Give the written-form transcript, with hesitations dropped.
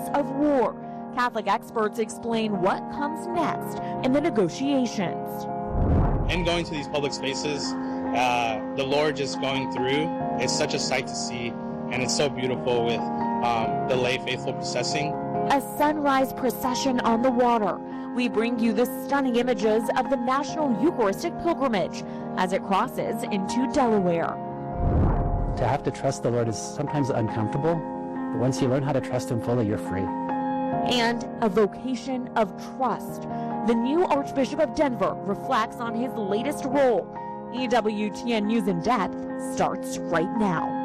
of war. Catholic experts explain what comes next in the negotiations. And going to these public spaces, the Lord just going through, it's such a sight to see, and it's so beautiful with the lay faithful processing. A sunrise procession on the water. We bring you the stunning images of the National Eucharistic Pilgrimage as it crosses into Delaware. To have to trust the Lord is sometimes uncomfortable, but once you learn how to trust Him fully, you're free. And a vocation of trust. The new Archbishop of Denver reflects on his latest role. EWTN News in Depth starts right now.